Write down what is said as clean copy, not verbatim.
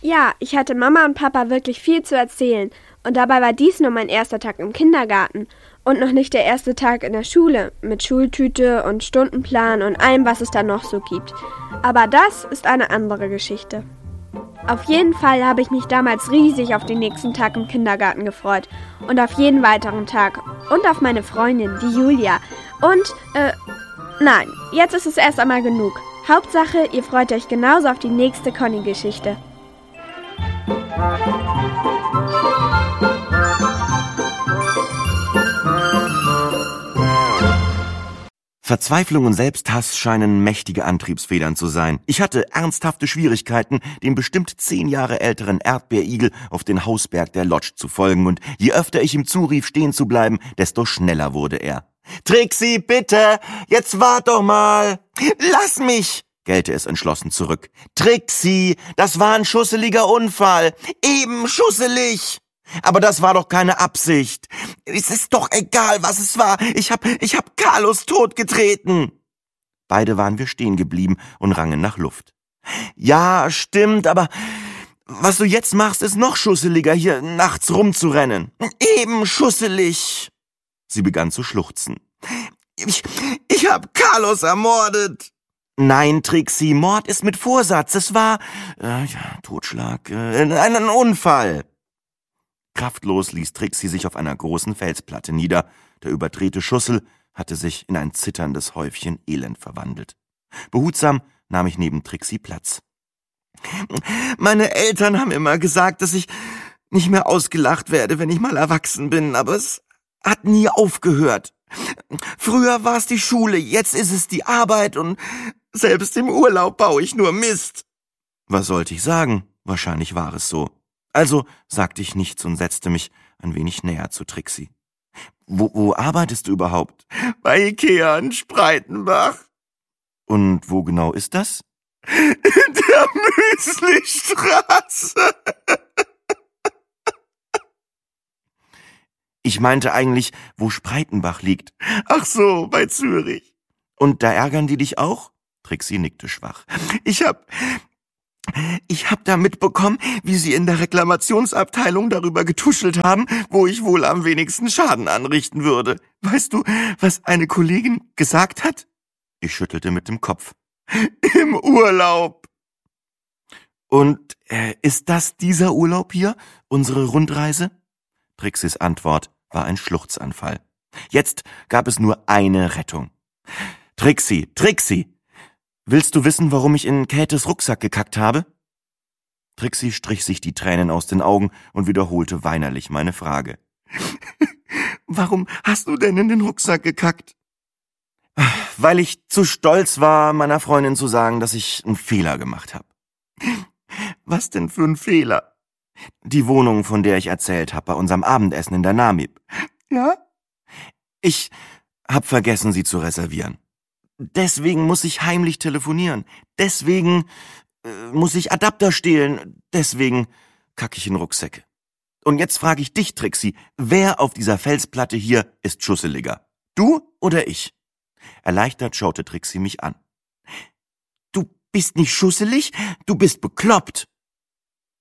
Ja, ich hatte Mama und Papa wirklich viel zu erzählen. Und dabei war dies nur mein erster Tag im Kindergarten. Und noch nicht der erste Tag in der Schule. Mit Schultüte und Stundenplan und allem, was es da noch so gibt. Aber das ist eine andere Geschichte. Auf jeden Fall habe ich mich damals riesig auf den nächsten Tag im Kindergarten gefreut. Und auf jeden weiteren Tag. Und auf meine Freundin, die Julia. Und, nein, jetzt ist es erst einmal genug. Hauptsache, ihr freut euch genauso auf die nächste Conny-Geschichte. Verzweiflung und Selbsthass scheinen mächtige Antriebsfedern zu sein. Ich hatte ernsthafte Schwierigkeiten, dem bestimmt 10 Jahre älteren Erdbeerigel auf den Hausberg der Lodge zu folgen, und je öfter ich ihm zurief, stehen zu bleiben, desto schneller wurde er. »Trixie, bitte! Jetzt wart doch mal! Lass mich!« gellte es entschlossen zurück. »Trixie, das war ein schusseliger Unfall! Eben schusselig! Aber das war doch keine Absicht! Es ist doch egal, was es war! Ich hab Carlos totgetreten!« Beide waren wir stehen geblieben und rangen nach Luft. »Ja, stimmt, aber was du jetzt machst, ist noch schusseliger, hier nachts rumzurennen. Eben schusselig!« Sie begann zu schluchzen. Ich hab Carlos ermordet. Nein, Trixie, Mord ist mit Vorsatz. Es war, Totschlag, ein Unfall. Kraftlos ließ Trixie sich auf einer großen Felsplatte nieder. Der überdrehte Schussel hatte sich in ein zitterndes Häufchen Elend verwandelt. Behutsam nahm ich neben Trixie Platz. Meine Eltern haben immer gesagt, dass ich nicht mehr ausgelacht werde, wenn ich mal erwachsen bin, aber es hat nie aufgehört. Früher war es die Schule, jetzt ist es die Arbeit und selbst im Urlaub baue ich nur Mist. Was sollte ich sagen? Wahrscheinlich war es so. Also sagte ich nichts und setzte mich ein wenig näher zu Trixie. Wo arbeitest du überhaupt? Bei Ikea in Spreitenbach. Und wo genau ist das? In der Müslistraße. Ich meinte eigentlich, wo Spreitenbach liegt. Ach so, bei Zürich. Und da ärgern die dich auch? Trixie nickte schwach. Ich hab da mitbekommen, wie sie in der Reklamationsabteilung darüber getuschelt haben, wo ich wohl am wenigsten Schaden anrichten würde. Weißt du, was eine Kollegin gesagt hat? Ich schüttelte mit dem Kopf. Im Urlaub. Und ist das dieser Urlaub hier, unsere Rundreise? Trixies Antwort war ein Schluchzanfall. Jetzt gab es nur eine Rettung. Trixie, willst du wissen, warum ich in Käthes Rucksack gekackt habe? Trixie strich sich die Tränen aus den Augen und wiederholte weinerlich meine Frage. Warum hast du denn in den Rucksack gekackt? Weil ich zu stolz war, meiner Freundin zu sagen, dass ich einen Fehler gemacht habe. Was denn für ein Fehler? Die Wohnung, von der ich erzählt habe, bei unserem Abendessen in der Namib. Ja? Ich hab vergessen, sie zu reservieren. Deswegen muss ich heimlich telefonieren. Deswegen muss ich Adapter stehlen. Deswegen kacke ich in Rucksäcke. Und jetzt frage ich dich, Trixie, wer auf dieser Felsplatte hier ist schusseliger? Du oder ich? Erleichtert schaute Trixie mich an. Du bist nicht schusselig, du bist bekloppt.